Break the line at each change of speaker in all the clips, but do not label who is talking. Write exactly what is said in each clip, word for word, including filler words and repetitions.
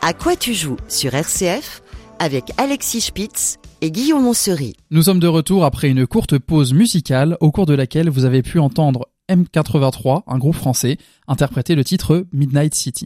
À quoi tu joues sur R C F avec Alexis Spitz et Guillaume Moncerie.
Nous sommes de retour après une courte pause musicale au cours de laquelle vous avez pu entendre M quatre-vingt-trois, un groupe français, interpréter le titre Midnight City.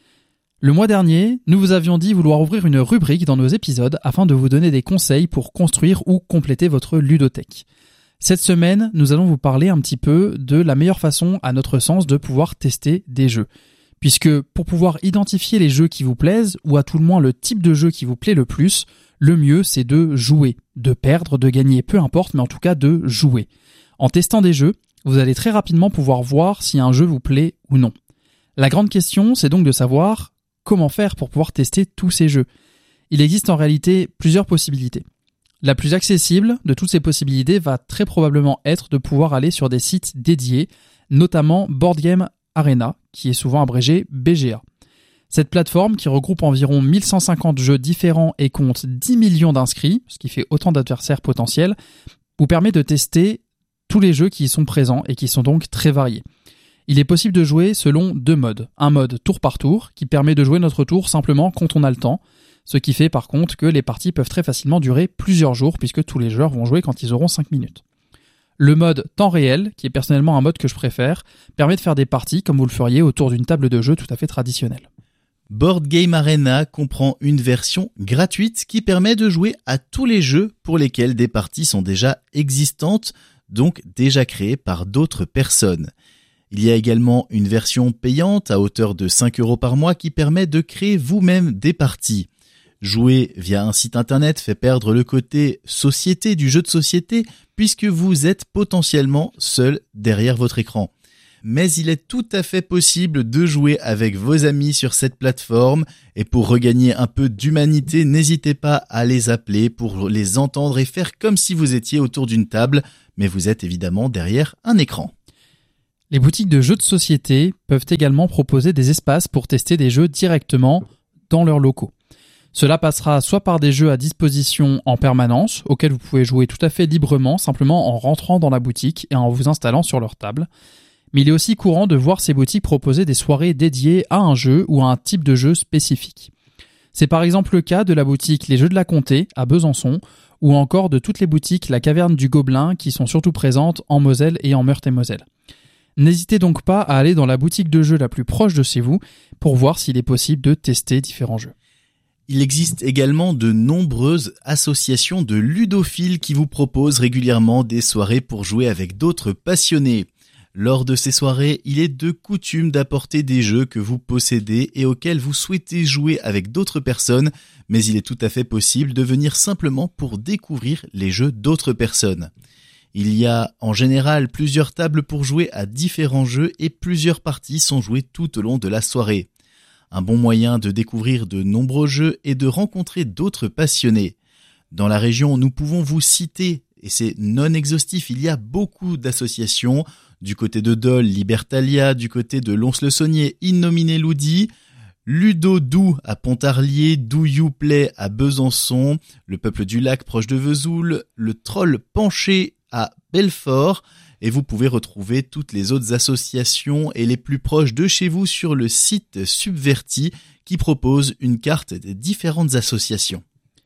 Le mois dernier, nous vous avions dit vouloir ouvrir une rubrique dans nos épisodes afin de vous donner des conseils pour construire ou compléter votre ludothèque. Cette semaine, nous allons vous parler un petit peu de la meilleure façon, à notre sens, de pouvoir tester des jeux. Puisque pour pouvoir identifier les jeux qui vous plaisent, ou à tout le moins le type de jeu qui vous plaît le plus, le mieux c'est de jouer, de perdre, de gagner, peu importe, mais en tout cas de jouer. En testant des jeux, vous allez très rapidement pouvoir voir si un jeu vous plaît ou non. La grande question, c'est donc de savoir comment faire pour pouvoir tester tous ces jeux. Il existe en réalité plusieurs possibilités. La plus accessible de toutes ces possibilités va très probablement être de pouvoir aller sur des sites dédiés, notamment Board Game Arena, qui est souvent abrégé B G A. Cette plateforme, qui regroupe environ mille cent cinquante jeux différents et compte dix millions d'inscrits, ce qui fait autant d'adversaires potentiels, vous permet de tester tous les jeux qui y sont présents et qui sont donc très variés. Il est possible de jouer selon deux modes. Un mode tour par tour, qui permet de jouer notre tour simplement quand on a le temps, ce qui fait par contre que les parties peuvent très facilement durer plusieurs jours puisque tous les joueurs vont jouer quand ils auront cinq minutes. Le mode temps réel, qui est personnellement un mode que je préfère, permet de faire des parties comme vous le feriez autour d'une table de jeu tout à fait traditionnelle.
Board Game Arena comprend une version gratuite qui permet de jouer à tous les jeux pour lesquels des parties sont déjà existantes, donc déjà créées par d'autres personnes. Il y a également une version payante à hauteur de cinq euros par mois qui permet de créer vous-même des parties. Jouer via un site internet fait perdre le côté société du jeu de société puisque vous êtes potentiellement seul derrière votre écran. Mais il est tout à fait possible de jouer avec vos amis sur cette plateforme et pour regagner un peu d'humanité, n'hésitez pas à les appeler pour les entendre et faire comme si vous étiez autour d'une table, mais vous êtes évidemment derrière un écran.
Les boutiques de jeux de société peuvent également proposer des espaces pour tester des jeux directement dans leurs locaux. Cela passera soit par des jeux à disposition en permanence, auxquels vous pouvez jouer tout à fait librement, simplement en rentrant dans la boutique et en vous installant sur leur table. Mais il est aussi courant de voir ces boutiques proposer des soirées dédiées à un jeu ou à un type de jeu spécifique. C'est par exemple le cas de la boutique Les Jeux de la Comté à Besançon, ou encore de toutes les boutiques La Caverne du Gobelin qui sont surtout présentes en Moselle et en Meurthe-et-Moselle. N'hésitez donc pas à aller dans la boutique de jeux la plus proche de chez vous pour voir s'il est possible de tester différents jeux.
Il existe également de nombreuses associations de ludophiles qui vous proposent régulièrement des soirées pour jouer avec d'autres passionnés. Lors de ces soirées, il est de coutume d'apporter des jeux que vous possédez et auxquels vous souhaitez jouer avec d'autres personnes, mais il est tout à fait possible de venir simplement pour découvrir les jeux d'autres personnes. Il y a en général plusieurs tables pour jouer à différents jeux et plusieurs parties sont jouées tout au long de la soirée. Un bon moyen de découvrir de nombreux jeux et de rencontrer d'autres passionnés. Dans la région, nous pouvons vous citer, et c'est non exhaustif, il y a beaucoup d'associations. Du côté de Dole, Libertalia, du côté de Lons-le-Saunier, Innominé Loudi, Ludo Dou à Pontarlier, Do You Play à Besançon, le Peuple du Lac proche de Vesoul, le Troll Penché à Belfort, et vous pouvez retrouver toutes les autres associations et les plus proches de chez vous sur le site Subverti qui propose une carte des différentes associations.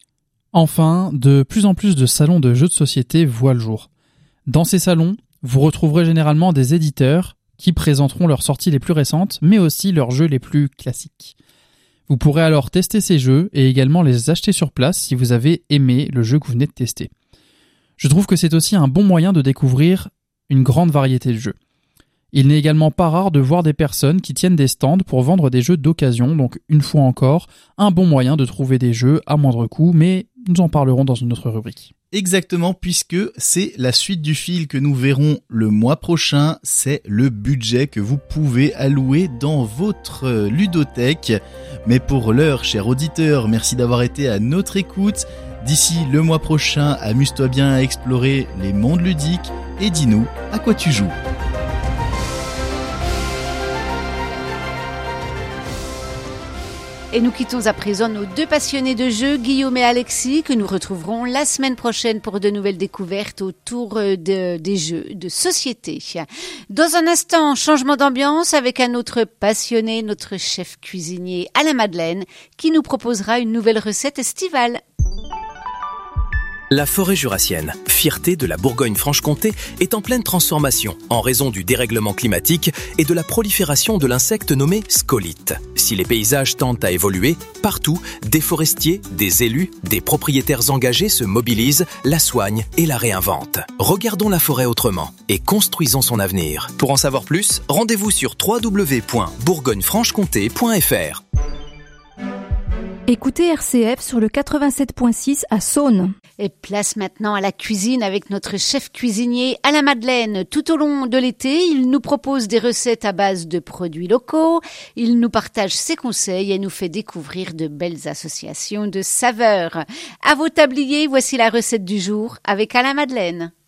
Enfin, de plus en plus de salons de jeux de société voient le jour. Dans ces salons, vous retrouverez généralement des éditeurs qui présenteront leurs sorties les plus récentes, mais aussi leurs jeux les plus classiques. Vous pourrez alors tester ces jeux et également les acheter sur place si vous avez aimé le jeu que vous venez de tester. Je trouve que c'est aussi un bon moyen de découvrir une grande variété de jeux. Il n'est également pas rare de voir des personnes qui tiennent des stands pour vendre des jeux d'occasion, donc une fois encore, un bon moyen de trouver des jeux à moindre coût, mais nous en parlerons dans une autre rubrique.
Exactement, puisque c'est la suite du fil que nous verrons le mois prochain, c'est le budget que vous pouvez allouer dans votre ludothèque. Mais pour l'heure, chers auditeurs, merci d'avoir été à notre écoute. D'ici le mois prochain, amuse-toi bien à explorer les mondes ludiques et dis-nous à quoi tu joues.
Et nous quittons à présent nos deux passionnés de jeux, Guillaume et Alexis, que nous retrouverons la semaine prochaine pour de nouvelles découvertes autour de, des jeux de société. Dans un instant, changement d'ambiance avec un autre passionné, notre chef cuisinier Alain Madeleine, qui nous proposera une nouvelle recette estivale.
La forêt jurassienne, fierté de la Bourgogne-Franche-Comté, est en pleine transformation en raison du dérèglement climatique et de la prolifération de l'insecte nommé scolyte. Si les paysages tendent à évoluer, partout, des forestiers, des élus, des propriétaires engagés se mobilisent, la soignent et la réinventent. Regardons la forêt autrement et construisons son avenir. Pour en savoir plus, rendez-vous sur w w w point bourgogne franche comté point f r.
Écoutez R C F sur le quatre-vingt-sept point six à Saône.
Et place maintenant à la cuisine avec notre chef cuisinier Alain Madeleine. Tout au long de l'été, il nous propose des recettes à base de produits locaux. Il nous partage ses conseils et nous fait découvrir de belles associations de saveurs. À vos tabliers, voici la recette du jour avec Alain Madeleine.